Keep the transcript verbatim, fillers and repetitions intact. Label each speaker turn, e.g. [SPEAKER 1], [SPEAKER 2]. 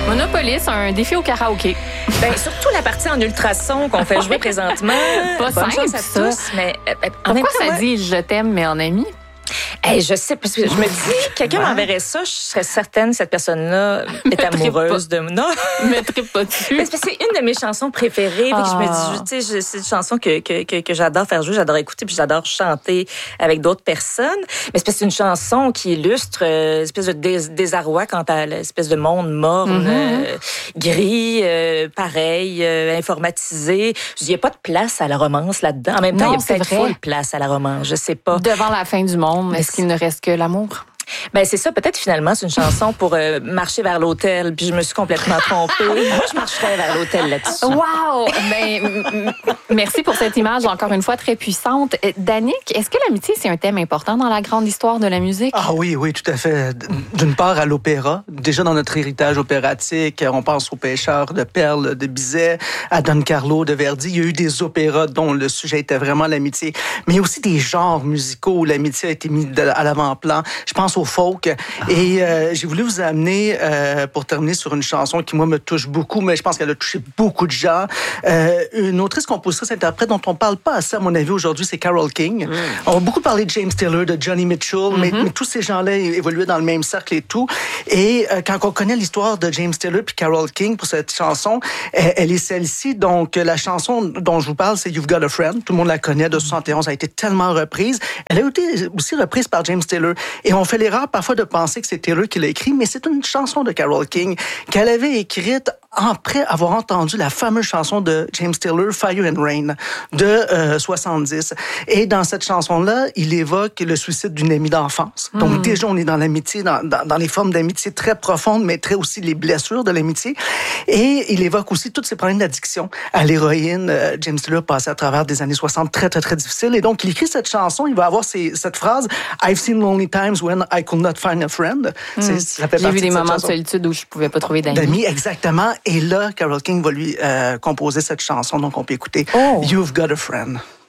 [SPEAKER 1] Monopoly, c'est un défi au karaoké.
[SPEAKER 2] Ben, surtout la partie en ultrason qu'on fait jouer présentement.
[SPEAKER 1] Pas
[SPEAKER 2] Bonne
[SPEAKER 1] simple,
[SPEAKER 2] chance à
[SPEAKER 1] ça.
[SPEAKER 2] tous, mais euh, en même
[SPEAKER 1] Pourquoi
[SPEAKER 2] temps,
[SPEAKER 1] ça
[SPEAKER 2] moi,
[SPEAKER 1] dit « je t'aime, mais en ami »
[SPEAKER 2] hey, je sais, parce que je me dis, quelqu'un m'enverrait ça, je serais certaine que cette personne-là est amoureuse de moi. Non.
[SPEAKER 1] Je me tripe pas dessus.
[SPEAKER 2] Mais c'est parce que c'est une de mes chansons préférées. Fait que je me dis, tu sais, je- c'est une chanson que, que, que, que j'adore faire jouer, j'adore écouter, puis j'adore chanter avec d'autres personnes. Mais c'est parce que c'est une chanson qui illustre euh, l'espèce de dés- désarroi quant à l'espèce de monde morne,
[SPEAKER 1] Mm-hmm.
[SPEAKER 2] euh, gris, euh, pareil, euh, informatisé. Il n'y a pas de place à la romance là-dedans. En même temps,
[SPEAKER 1] Non,
[SPEAKER 2] il y a
[SPEAKER 1] c'est
[SPEAKER 2] peut-être
[SPEAKER 1] vrai.
[SPEAKER 2] full place à la romance, je sais pas.
[SPEAKER 1] Devant la fin du monde,
[SPEAKER 2] Mais
[SPEAKER 1] est-ce qu'il ne reste que l'amour?
[SPEAKER 2] Ben c'est ça, peut-être finalement c'est une chanson pour euh, marcher vers l'hôtel, puis je me suis complètement trompée. Moi je marcherais vers l'hôtel là-dessus.
[SPEAKER 1] Wow! Ben, m- m- merci pour cette image, encore une fois, très puissante. Euh, Danick, est-ce que l'amitié, c'est un thème important dans la grande histoire de la musique?
[SPEAKER 3] Ah oui, oui, tout à fait. D'une part, à l'opéra. Déjà dans notre héritage opératique, on pense aux pêcheurs de perles de Bizet, à Don Carlo de Verdi. Il y a eu des opéras dont le sujet était vraiment l'amitié. Mais il y a aussi des genres musicaux où l'amitié a été mise de- à l'avant-plan. Je pense au folk. Et euh, j'ai voulu vous amener, euh, pour terminer sur une chanson qui, moi, me touche beaucoup, mais je pense qu'elle a touché beaucoup de gens. Euh, une autrice, compositrice, interprète dont on parle pas assez, à mon avis, aujourd'hui, c'est Carole King. Mm. On a beaucoup parlé de James Taylor, de Johnny Mitchell, mm-hmm. mais, mais tous ces gens-là évoluaient dans le même cercle et tout. Et euh, quand on connaît l'histoire de James Taylor puis Carole King pour cette chanson, elle, elle est celle-ci. Donc, la chanson dont je vous parle, c'est You've Got a Friend. Tout le monde la connaît, de soixante et onze, a été tellement reprise. Elle a été aussi reprise par James Taylor. Et on fait l'erreur parfois de penser que c'est Taylor qui l'a écrit, mais c'est une chanson de Carole King qu'elle avait écrite après avoir entendu la fameuse chanson de James Taylor, Fire and Rain, de euh, soixante-dix. Et dans cette chanson-là, il évoque le suicide d'une amie d'enfance. Mm. Donc déjà, on est dans l'amitié, dans, dans, dans les formes d'amitié très profondes, mais très aussi les blessures de l'amitié. Et il évoque aussi tous ces problèmes d'addiction à l'héroïne. Euh, James Taylor passait à travers des années soixante très, très, très difficiles. Et donc, il écrit cette chanson, il va avoir ces, cette phrase « I've seen lonely times when I could not find a friend mm. ». Ça fait
[SPEAKER 1] J'ai vu des
[SPEAKER 3] de
[SPEAKER 1] moments
[SPEAKER 3] chanson.
[SPEAKER 1] de solitude où je pouvais pas trouver d'amis.
[SPEAKER 3] D'amis, exactement. Et là, Carole King va lui euh, composer cette chanson, donc on peut écouter
[SPEAKER 1] oh.
[SPEAKER 3] You've Got a Friend.